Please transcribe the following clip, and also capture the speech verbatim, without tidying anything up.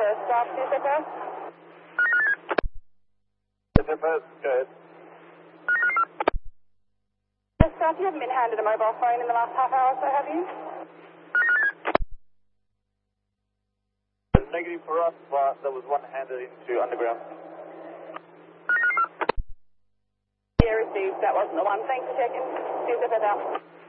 first stop, C S F S. C S F S, go ahead. First stop, you haven't been handed a mobile phone in the last half hour or so, have you? Negative for us, but there was one handed into underground. Yeah, received. That wasn't the one. Thanks for checking. C S F S out.